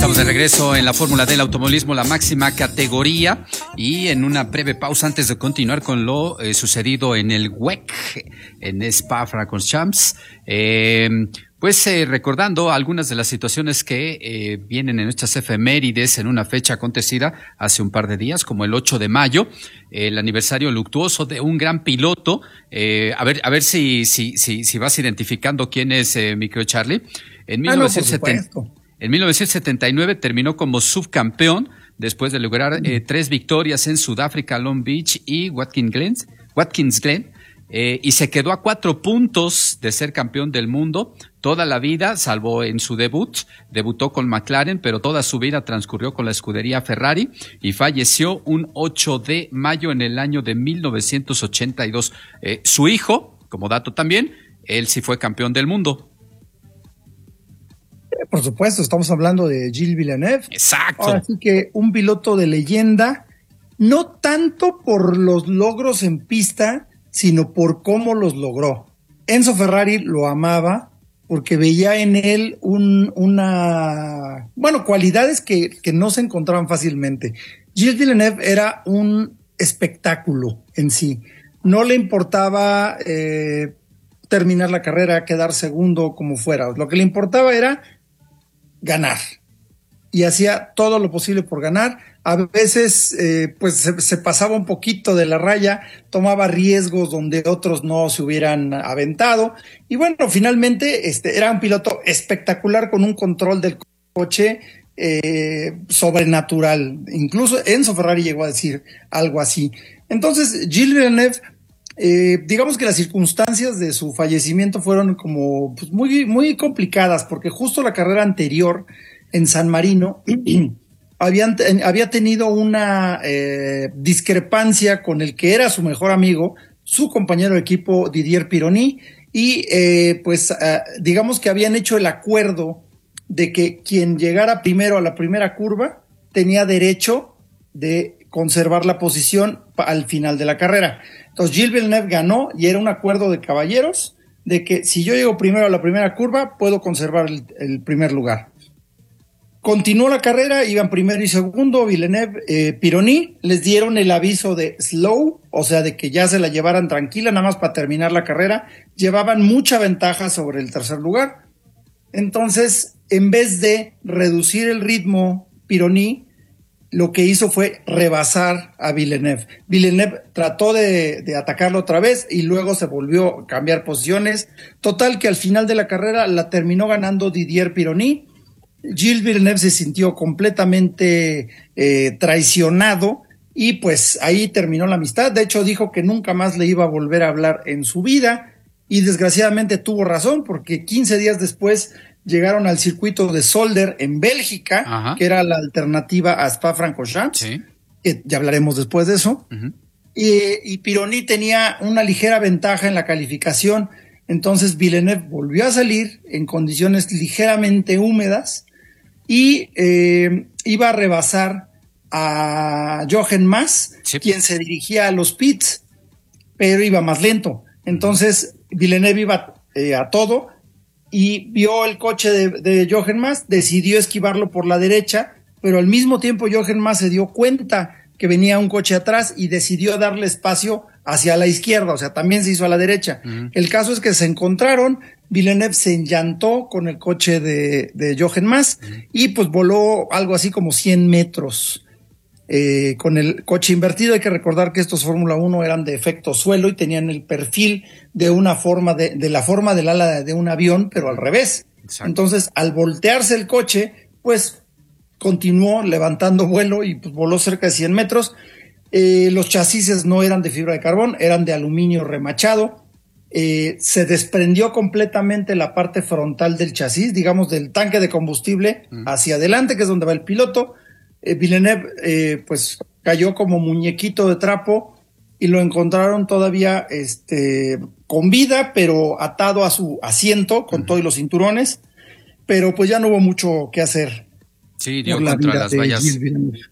estamos de regreso en la Fórmula del Automovilismo, la máxima categoría, y en una breve pausa antes de continuar con lo sucedido en el WEC, en Spa-Francorchamps, recordando algunas de las situaciones que vienen en nuestras efemérides en una fecha acontecida hace un par de días, como el 8 de mayo, el aniversario luctuoso de un gran piloto. A ver si vas identificando quién es, mi querido Charlie. En 1979 terminó como subcampeón después de lograr 3 victorias en Sudáfrica, Long Beach y Watkins Glen. Y se quedó a 4 puntos de ser campeón del mundo toda la vida, salvo en su debutó con McLaren, pero toda su vida transcurrió con la escudería Ferrari y falleció un 8 de mayo en el año de 1982. Su hijo, como dato también, él sí fue campeón del mundo. Por supuesto, estamos hablando de Gilles Villeneuve. Exacto. Ahora sí que un piloto de leyenda, no tanto por los logros en pista, sino por cómo los logró. Enzo Ferrari lo amaba porque veía en él cualidades que no se encontraban fácilmente. Gilles Villeneuve era un espectáculo en sí. No le importaba terminar la carrera, quedar segundo, como fuera. Lo que le importaba era ganar. Y hacía todo lo posible por ganar. A veces se pasaba un poquito de la raya, tomaba riesgos donde otros no se hubieran aventado. Y bueno, finalmente era un piloto espectacular con un control del coche sobrenatural. Incluso Enzo Ferrari llegó a decir algo así. Entonces, Gilles Villeneuve, digamos que las circunstancias de su fallecimiento fueron como muy, muy complicadas, porque justo la carrera anterior en San Marino había tenido una discrepancia con el que era su mejor amigo, su compañero de equipo Didier Pironi, y digamos que habían hecho el acuerdo de que quien llegara primero a la primera curva tenía derecho de conservar la posición al final de la carrera. Entonces Gilles Villeneuve ganó y era un acuerdo de caballeros de que si yo llego primero a la primera curva puedo conservar el primer lugar. Continuó la carrera, iban primero y segundo, Villeneuve, Pironi, les dieron el aviso de slow, o sea, de que ya se la llevaran tranquila, nada más para terminar la carrera. Llevaban mucha ventaja sobre el tercer lugar. Entonces, en vez de reducir el ritmo, Pironi lo que hizo fue rebasar a Villeneuve. Villeneuve trató de atacarlo otra vez y luego se volvió a cambiar posiciones. Total que al final de la carrera la terminó ganando Didier Pironi. Gilles Villeneuve se sintió completamente traicionado y pues ahí terminó la amistad. De hecho dijo que nunca más le iba a volver a hablar en su vida y desgraciadamente tuvo razón, porque 15 días después llegaron al circuito de Zolder en Bélgica. Ajá. Que era la alternativa a Spa-Francorchamps, sí, que ya hablaremos después de eso. Uh-huh. Y Pironi tenía una ligera ventaja en la calificación. Entonces Villeneuve volvió a salir en condiciones ligeramente húmedas y iba a rebasar a Jochen Mass, sí, quien se dirigía a los pits, pero iba más lento. Entonces Villeneuve iba a todo y vio el coche de Jochen Mass, decidió esquivarlo por la derecha, pero al mismo tiempo Jochen Mass se dio cuenta que venía un coche atrás y decidió darle espacio hacia la izquierda, o sea, también se hizo a la derecha. Uh-huh. El caso es que se encontraron, Villeneuve se enllantó con el coche de Jochen Mass, uh-huh, y pues voló algo así como 100 metros con el coche invertido. Hay que recordar que estos Fórmula 1 eran de efecto suelo y tenían el perfil de una forma de la forma del ala de un avión, pero al revés. Exacto. Entonces, al voltearse el coche, pues continuó levantando vuelo y pues voló cerca de 100 metros. Los chasis no eran de fibra de carbón, eran de aluminio remachado. Se desprendió completamente la parte frontal del chasis, digamos del tanque de combustible hacia adelante, que es donde va el piloto. Villeneuve pues cayó como muñequito de trapo y lo encontraron todavía con vida, pero atado a su asiento con todos los cinturones, pero pues ya no hubo mucho que hacer. Sí, dio contra las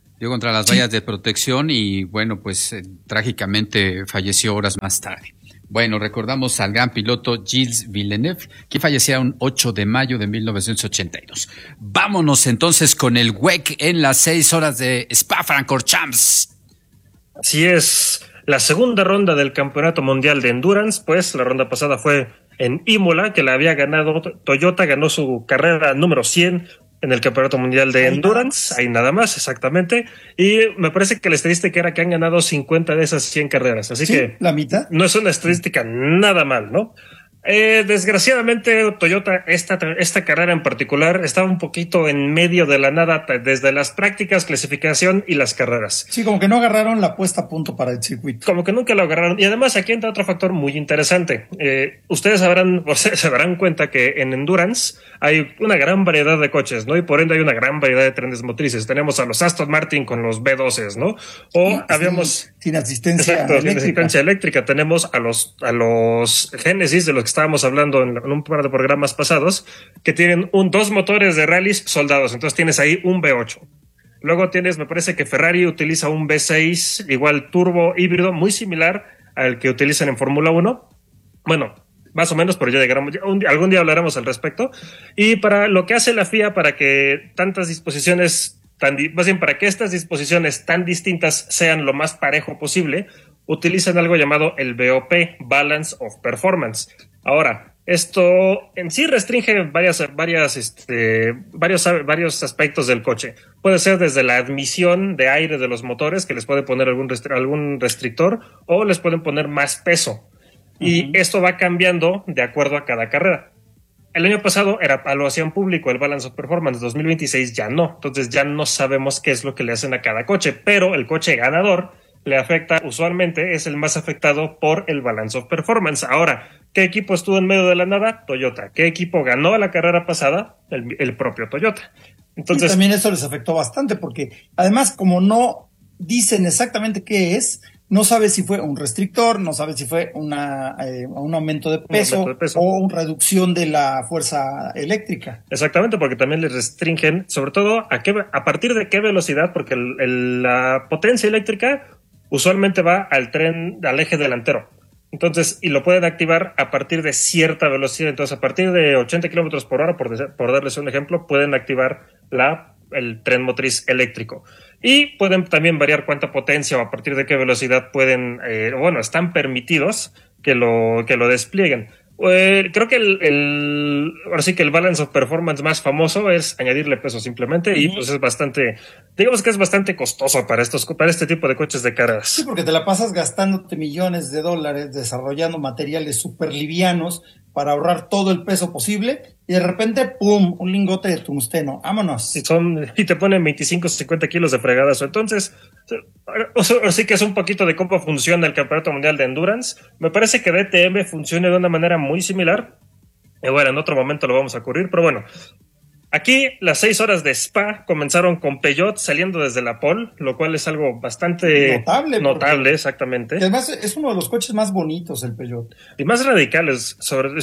vallas de protección y bueno, pues trágicamente falleció horas más tarde. Bueno, recordamos al gran piloto Gilles Villeneuve, que fallecía un 8 de mayo de 1982. Vámonos entonces con el WEC en las 6 horas de Spa-Francorchamps. Así es, la segunda ronda del Campeonato Mundial de Endurance, pues la ronda pasada fue en Imola, que la había ganado Toyota, ganó su carrera número 100 en el Campeonato Mundial de Endurance, ahí nada más, exactamente, y me parece que la estadística era que han ganado 50 de esas 100 carreras, así que la mitad. No es una estadística nada mal, ¿no? Desgraciadamente Toyota esta carrera en particular estaba un poquito en medio de la nada desde las prácticas, clasificación y las carreras. Sí, como que no agarraron la puesta a punto para el circuito. Como que nunca lo agarraron. Y además aquí entra otro factor muy interesante. Ustedes se darán cuenta que en Endurance hay una gran variedad de coches, ¿no? Y por ende hay una gran variedad de trenes motrices. Tenemos a los Aston Martin con los B12s, ¿no? Sin asistencia eléctrica. Sin asistencia eléctrica. Tenemos a los Genesis, de los que estábamos hablando en un par de programas pasados, que tienen dos motores de rallies soldados. Entonces tienes ahí un V8. Luego tienes, me parece que Ferrari utiliza un V6, igual turbo híbrido, muy similar al que utilizan en Fórmula 1. Bueno, más o menos, pero ya llegaremos, algún día hablaremos al respecto. Y para lo que hace la FIA, para que tantas disposiciones, más bien para que estas disposiciones tan distintas sean lo más parejo posible, utilizan algo llamado el BOP, Balance of Performance. Ahora, esto en sí restringe varios aspectos del coche. Puede ser desde la admisión de aire de los motores, que les puede poner algún restrictor, o les pueden poner más peso. Y esto va cambiando de acuerdo a cada carrera. El año pasado lo hacían público, el Balance of Performance. 2026 ya no. Entonces ya no sabemos qué es lo que le hacen a cada coche, pero el coche ganador le afecta, usualmente es el más afectado por el Balance of Performance. Ahora, ¿qué equipo estuvo en medio de la nada? Toyota. ¿Qué equipo ganó la carrera pasada? El propio Toyota. Entonces, y también eso les afectó bastante, porque además, como no dicen exactamente qué es, no sabes si fue un restrictor, no sabes si fue un aumento de peso o una reducción de la fuerza eléctrica. Exactamente, porque también les restringen, sobre todo a partir de qué velocidad, porque la potencia eléctrica usualmente va al eje delantero. Entonces, y lo pueden activar a partir de cierta velocidad. Entonces, a partir de 80 kilómetros por hora, por darles un ejemplo, pueden activar el tren motriz eléctrico. Y pueden también variar cuánta potencia o a partir de qué velocidad están permitidos que lo desplieguen. Creo que ahora sí que el Balance of Performance más famoso es añadirle peso simplemente, y pues es bastante costoso para este tipo de coches de carreras. Sí, porque te la pasas gastándote millones de dólares desarrollando materiales súper livianos para ahorrar todo el peso posible, y de repente, ¡pum!, un lingote de tungsteno, vámonos. Y te ponen 25 o 50 kilos de fregadazo. Entonces, sí que es un poquito de cómo funciona el Campeonato Mundial de Endurance. Me parece que DTM funciona de una manera muy similar. Bueno, en otro momento lo vamos a cubrir, pero bueno. Aquí las 6 horas de Spa comenzaron con Peugeot saliendo desde la pole, lo cual es algo bastante notable, exactamente. Además es uno de los coches más bonitos el Peugeot. Y más radicales,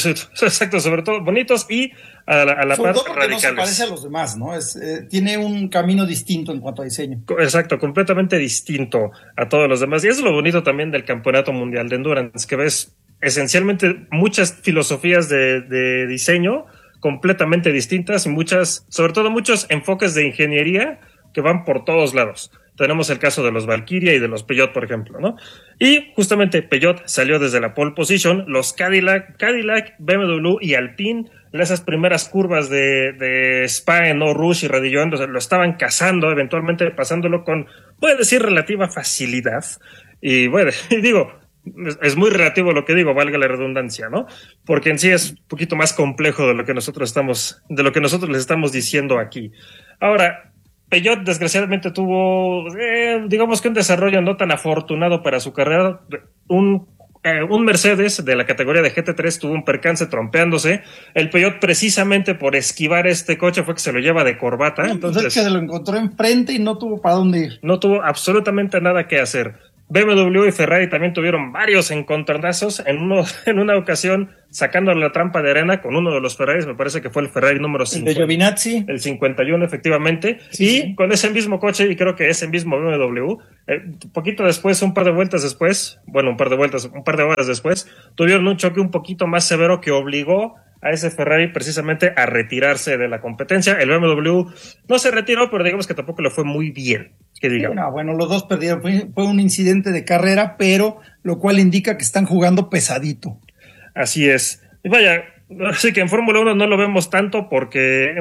sobre todo bonitos y a la par radicales. No se parece a los demás, ¿no? Tiene un camino distinto en cuanto a diseño. Exacto, completamente distinto a todos los demás. Y eso es lo bonito también del Campeonato Mundial de Endurance, que ves esencialmente muchas filosofías de diseño completamente distintas y sobre todo muchos enfoques de ingeniería que van por todos lados. Tenemos el caso de los Valkyria y de los Peugeot, por ejemplo, ¿no? Y justamente Peugeot salió desde la pole position, los Cadillac, BMW y Alpine, esas primeras curvas de Spa en Eau Rouge y Radillon, lo estaban cazando, eventualmente pasándolo con, voy a decir, relativa facilidad. Y bueno, digo, es muy relativo lo que digo, valga la redundancia, ¿no? Porque en sí es un poquito más complejo de lo que nosotros les estamos diciendo aquí. Ahora, Peugeot desgraciadamente tuvo, digamos que un desarrollo no tan afortunado para su carrera. Un Mercedes de la categoría de GT3 tuvo un percance trompeándose. El Peugeot, precisamente por esquivar este coche, fue que se lo lleva de corbata. Entonces que se lo encontró enfrente y no tuvo para dónde ir. No tuvo absolutamente nada que hacer. BMW y Ferrari también tuvieron varios encontronazos, en una ocasión sacándole la trampa de arena con uno de los Ferraris, me parece que fue el Ferrari número 5. El de Giovinazzi. El 51, efectivamente. Sí. Con ese mismo coche, y creo que ese mismo BMW, poquito después, un par de horas después, tuvieron un choque un poquito más severo que obligó a ese Ferrari precisamente a retirarse de la competencia. El BMW no se retiró, pero digamos que tampoco le fue muy bien. Que digamos. No, bueno, los dos perdieron. Fue un incidente de carrera, pero lo cual indica que están jugando pesadito. Así es. Y vaya, así que en Fórmula 1 no lo vemos tanto porque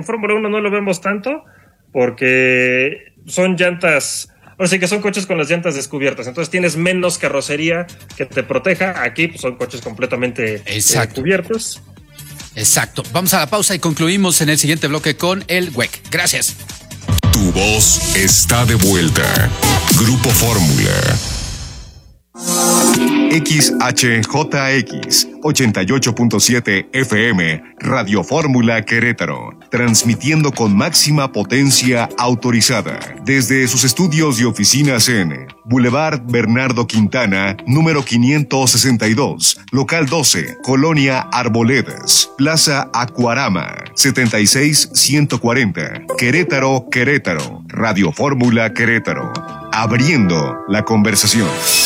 son llantas, así que son coches con las llantas descubiertas, entonces tienes menos carrocería que te proteja. Aquí pues, son coches completamente cubiertos. Exacto. Vamos a la pausa y concluimos en el siguiente bloque con el WEC. Gracias. Tu voz está de vuelta. Grupo Fórmula. XHJX 88.7 FM Radio Fórmula Querétaro, transmitiendo con máxima potencia autorizada desde sus estudios y oficinas en Boulevard Bernardo Quintana, número 562, local 12, Colonia Arboledas, Plaza Acuarama, 76140, Querétaro, Querétaro. Radio Fórmula Querétaro, abriendo la conversación.